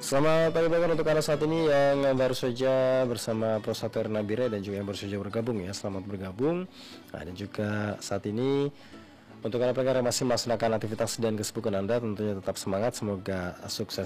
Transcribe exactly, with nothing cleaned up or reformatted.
Selamat pagi pendengar, untuk Anda saat ini yang baru saja bersama Prosator Nabire dan juga yang baru saja bergabung ya, selamat bergabung. Nah, dan juga saat ini untuk Anda pendengar yang masih melaksanakan aktivitas dan kesibukan Anda, tentunya tetap semangat, semoga sukses